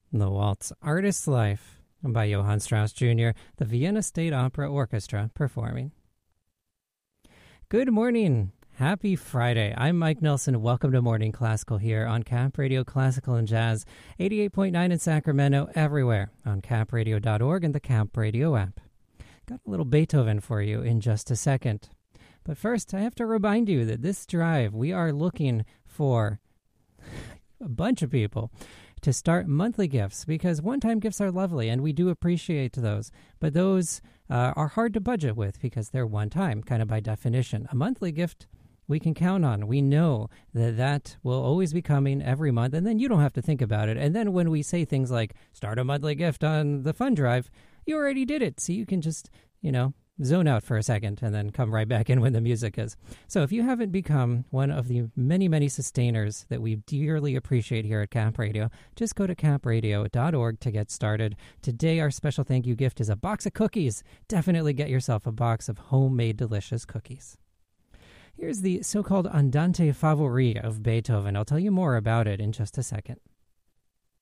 The Waltz Artist's Life by Johann Strauss Jr., the Vienna State Opera Orchestra performing. Good morning. Happy Friday. I'm Mike Nelson. Welcome to Morning Classical here on Cap Radio Classical and Jazz, 88.9 in Sacramento, everywhere on capradio.org and the Cap Radio app. Got a little Beethoven for you in just a second. But first, I have to remind you that this drive, we are looking for a bunch of people to start monthly gifts, because one-time gifts are lovely and we do appreciate those, but those are hard to budget with because they're one-time, kind of by definition. A monthly gift we can count on. We know that that will always be coming every month, and then you don't have to think about it. And then when we say things like start a monthly gift on the fund drive, you already did it, so you can just, zone out for a second and then come right back in when the music is. So if you haven't become one of the many, many sustainers that we dearly appreciate here at Cap Radio, just go to capradio.org to get started. Today, our special thank you gift is a box of cookies. Definitely get yourself a box of homemade delicious cookies. Here's the so-called Andante Favori of Beethoven. I'll tell you more about it in just a second.